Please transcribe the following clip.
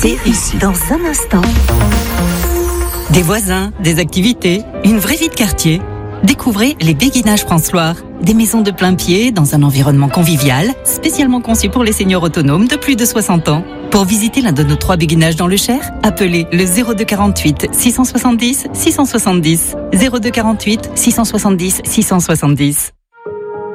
Ici. Dans un instant. Des voisins, des activités, une vraie vie de quartier. Découvrez les Béguinages France-Loire. Des maisons de plein pied dans un environnement convivial, spécialement conçu pour les seniors autonomes de plus de 60 ans. Pour visiter l'un de nos 3 béguinages dans le Cher, appelez le 02 48 670 670. 02 48 670 670.